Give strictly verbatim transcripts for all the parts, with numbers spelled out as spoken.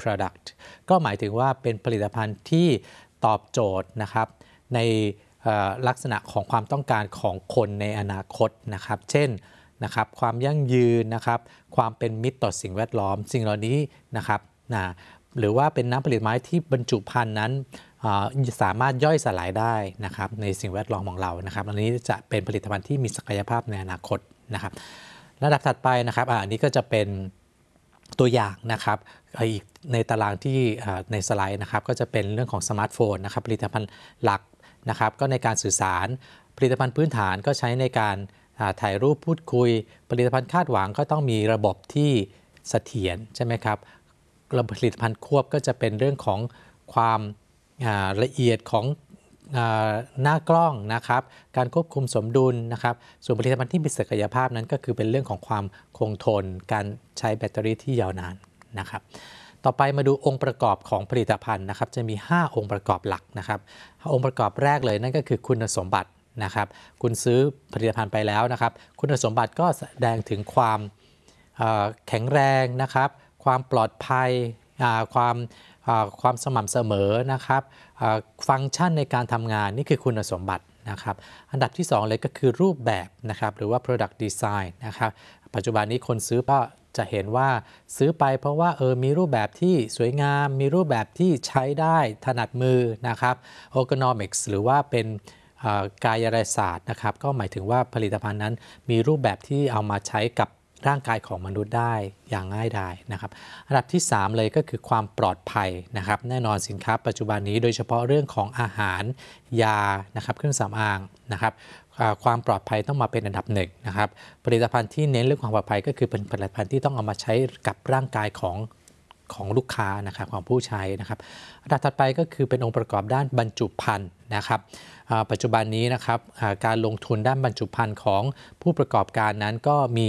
product ก็หมายถึงว่าเป็นผลิตภัณฑ์ที่ตอบโจทย์นะครับในลักษณะของความต้องการของคนในอนาคตนะครับเช่นนะครับความยั่งยืนนะครับความเป็นมิตรต่อสิ่งแวดล้อมสิ่งเหล่านี้นะครับนะหรือว่าเป็นน้ำผลิตไม้ที่บรรจุภัณฑ์นั้นสามารถย่อยสลายได้นะครับในสิ่งแวดล้อมของเรานะครับอันนี้จะเป็นผลิตภัณฑ์ที่มีศักยภาพในอนาคตนะครับระดับถัดไปนะครับอันนี้ก็จะเป็นตัวอย่างนะครับอีกในตารางที่ในสไลด์นะครับก็จะเป็นเรื่องของสมาร์ทโฟนนะครับผลิตภัณฑ์หลักนะครับก็ในการสื่อสารผลิตภัณฑ์พื้นฐานก็ใช้ในการถ่ายรูปพูดคุยผลิตภัณฑ์คาดหวังก็ต้องมีระบบที่เสถียรใช่ไหมครับระบบผลิตภัณฑ์ควบก็จะเป็นเรื่องของความละเอียดของหน้ากล้องนะครับการควบคุมสมดุลนะครับส่วนผลิตภัณฑ์ที่มีศักยภาพนั้นก็คือเป็นเรื่องของความคงทนการใช้แบตเตอรี่ที่ยาวนานนะครับต่อไปมาดูองค์ประกอบของผลิตภัณฑ์นะครับจะมีห้าองค์ประกอบหลักนะครับองค์ประกอบแรกเลยนั่นก็คือคุณสมบัตินะครับคุณซื้อผลิตภัณฑ์ไปแล้วนะครับคุณสมบัติก็แสดงถึงความแข็งแรงนะครับความปลอดภัยความความสม่ำเสมอนะครับฟังก์ชันในการทำงานนี่คือคุณสมบัตินะครับอันดับที่สองเลยก็คือรูปแบบนะครับหรือว่า product design นะครับปัจจุบันนี้คนซื้อก็จะเห็นว่าซื้อไปเพราะว่าเออมีรูปแบบที่สวยงามมีรูปแบบที่ใช้ได้ถนัดมือนะครับ ergonomics หรือว่าเป็นกายศาสตร์นะครับก็หมายถึงว่าผลิตภัณฑ์นั้นมีรูปแบบที่เอามาใช้กับร่างกายของมนุษย์ได้อย่างง่ายดายนะครับอันดับที่สามเลยก็คือความปลอดภัยนะครับแน่นอนสินค้าปัจจุบันนี้โดยเฉพาะเรื่องของอาหารยานะครับเครื่องสำอางนะครับความปลอดภัยต้องมาเป็นอันดับหนึ่งนะครับผลิตภัณฑ์ที่เน้นเรื่องความปลอดภัยก็คือเป็นผลิตภัณฑ์ที่ต้องเอามาใช้กับร่างกายของของลูกค้านะครับของผู้ใช้นะครับอันดับถัดไปก็คือเป็นองค์ประกอบด้านบรรจุภัณฑ์นะครับปัจจุบันนี้นะครับการลงทุนด้านบรรจุภัณฑ์ของผู้ประกอบการนั้นก็มี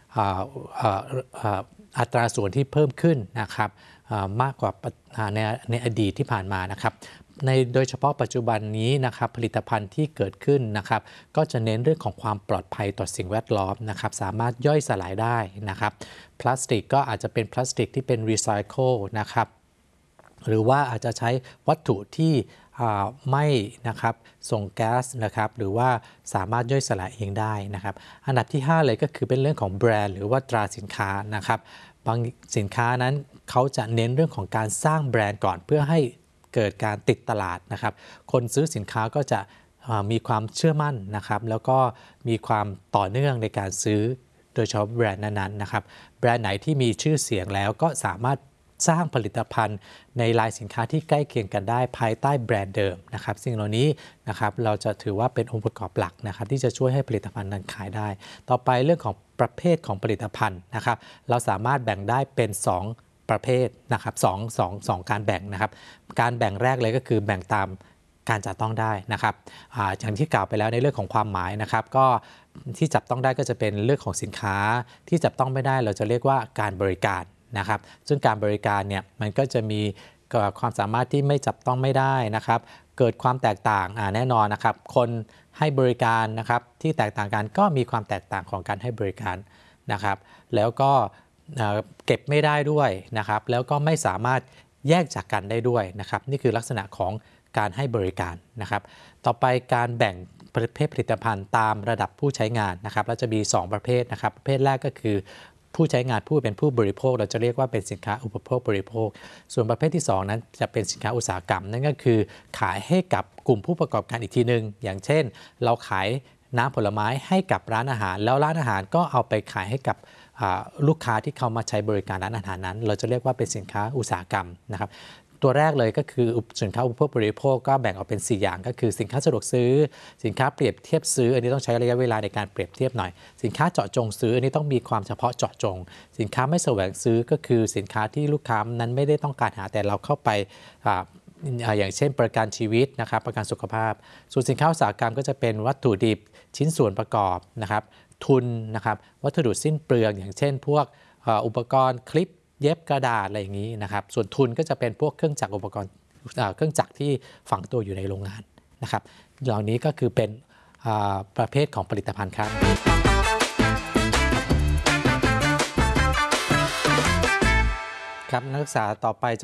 อัตราส่วนที่เพิ่มขึ้นนะครับมากกว่าในในอดีตที่ผ่านมานะครับในโดยเฉพาะปัจจุบันนี้นะครับผลิตภัณฑ์ที่เกิดขึ้นนะครับก็จะเน้นเรื่องของความปลอดภัยต่อสิ่งแวดล้อมนะครับสามารถย่อยสลายได้นะครับพลาสติกก็อาจจะเป็นพลาสติกที่เป็นรีไซเคิลนะครับหรือว่าอาจจะใช้วัตถุที่ไม่นะครับส่งแก๊สนะครับหรือว่าสามารถย่อยสลายเองได้นะครับอันดับที่ห้าเลยก็คือเป็นเรื่องของแบรนด์หรือว่าตราสินค้านะครับบางสินค้านั้นเขาจะเน้นเรื่องของการสร้างแบรนด์ก่อนเพื่อให้เกิดการติดตลาดนะครับคนซื้อสินค้าก็จะมีความเชื่อมั่นนะครับแล้วก็มีความต่อเนื่องในการซื้อโดยเฉพาะแบรนด์นั้นๆนะครับแบรนด์ไหนที่มีชื่อเสียงแล้วก็สามารถสร้างผลิตภัณฑ์ในลายสินค้าที่ใกล้เคียงกันได้ภายใต้แบรนด์เดิมนะครับสิ่งเหล่านี้นะครับเราจะถือว่าเป็นองค์ประกอบหลักนะครับที่จะช่วยให้ผลิตภัณฑ์นั้นขายได้ต่อไปเรื่องของประเภทของผลิตภัณฑ์นะครับเราสามารถแบ่งได้เป็นสองประเภทนะครับสองสองสองการแบ่งนะครับการแบ่งแรกเลยก็คือแบ่งตามการจับต้องได้นะครับ อ, อย่างที่กล่าวไปแล้วในเรื่องของความหมายนะครับก็ที่จับต้องได้ก็จะเป็นเรื่องของสินค้าที่จับต้องไม่ได้เราจะเรียกว่าการบริการนะครับซึ่งการบริการเนี่ยมันก็จะมีความสามารถที่ไม่จับต้องไม่ได้นะครับเกิดความแตกต่างแน่นอนนะครับคนให้บริการนะครับที่แตกต่างกันก็มีความแตกต่างของการให้บริการนะครับแล้วก็เก็บไม่ได้ด้วยนะครับแล้วก็ไม่สามารถแยกจากกันได้ด้วยนะครับนี่คือลักษณะของการให้บริการนะครับต่อไปการแบ่งประเภทผลิตภัณฑ์ตามระดับผู้ใช้งานนะครับเราจะมีสองประเภทนะครับประเภทแรกก็คือผู้ใช้งานผู้เป็นผู้บริโภคเราจะเรียกว่าเป็นสินค้าอุปโภคบริโภคส่วนประเภทที่สองนั้นจะเป็นสินค้าอุตสาหกรรมนั่นก็คือขายให้กับกลุ่มผู้ประกอบการอีกทีนึงอย่างเช่นเราขายน้ำผลไม้ให้กับร้านอาหารแล้วร้านอาหารก็เอาไปขายให้กับลูกค้าที่เขามาใช้บริการร้านอาหารนั้นเราจะเรียกว่าเป็นสินค้าอุตสาหกรรมนะครับตัวแรกเลยก็คือสินค้าอุปโภคบริโภคก็แบ่งออกเป็นสี่อย่างก็คือสินค้าสะดวกซื้อสินค้าเปรียบเทียบซื้ออันนี้ต้องใช้ระยะเวลาในการเปรียบเทียบหน่อยสินค้าเจาะจงซื้ออันนี้ต้องมีความเฉพาะเจาะจงสินค้าไม่แสวงซื้อก็คือสินค้าที่ลูกค้านั้นไม่ได้ต้องการหาแต่เราเข้าไปอย่างเช่นประกันชีวิตนะครับประกันสุขภาพส่วนสินค้าอุตสาหกรรมก็จะเป็นวัตถุดิบชิ้นส่วนประกอบนะครับทุนนะครับวัตถุดิบสิ้นเปลืองอย่างเช่นพวกอุปกรณ์คลิปเย็บกระดาษอะไรอย่างนี้นะครับส่วนทุนก็จะเป็นพวกเครื่องจักรอุปกรณ์เครื่องจักรที่ฝังตัวอยู่ในโรงงานนะครับเหล่านี้ก็คือเป็นประเภทของผลิตภัณฑ์ครับครับนักศึกษาต่อไปจะ